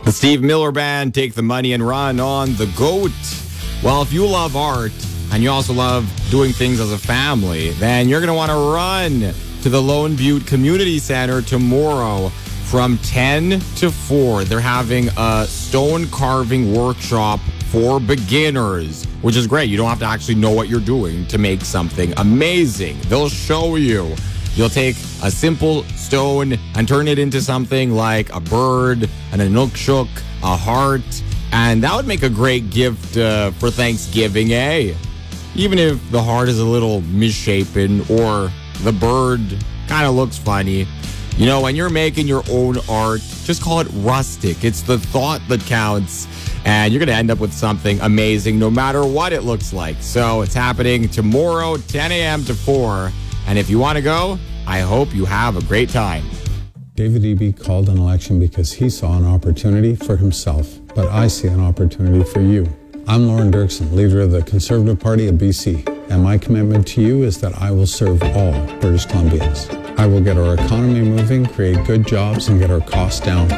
The Steve Miller Band take the money and run on the GOAT. Well, if you love art and you also love doing things as a family, then you're going to want to run to the Lone Butte Community Center tomorrow from 10 to 4. They're having a stone carving workshop for beginners, which is great. You don't have to actually know what you're doing to make something amazing. They'll show you. You'll take a simple stone and turn it into something like a bird, an inukshuk, a heart, and that would make a great gift for Thanksgiving, eh? Even if the heart is a little misshapen or the bird kind of looks funny. You know, when you're making your own art, just call it rustic. It's the thought that counts, and you're going to end up with something amazing no matter what it looks like. So it's happening tomorrow, 10 a.m. to 4. And if you want to go, I hope you have a great time. David Eby called an election because he saw an opportunity for himself, but I see an opportunity for you. I'm Lauren Dirksen, leader of the Conservative Party of BC, and my commitment to you is that I will serve all British Columbians. I will get our economy moving, create good jobs, and get our costs down.